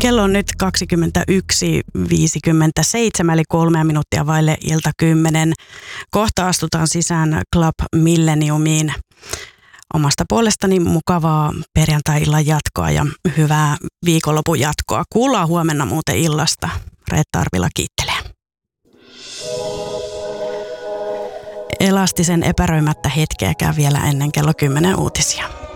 Kello on nyt 21.57 eli 3 minuuttia vaille ilta 10. Kohta astutaan sisään Club Millenniumiin. Omasta puolestani mukavaa perjantai-illan jatkoa ja hyvää viikonlopun jatkoa. Kuullaan huomenna muuten illasta. Reetta Arvila kiittelee. Elastisen epäröimättä hetkeäkään vielä ennen kello 10 uutisia.